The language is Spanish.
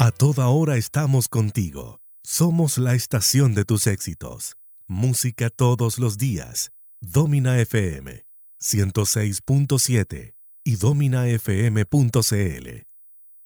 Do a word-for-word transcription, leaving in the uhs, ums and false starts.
A toda hora estamos contigo. Somos la estación de tus éxitos. Música todos los días. Domina F M ciento seis punto siete y domina f m punto c l.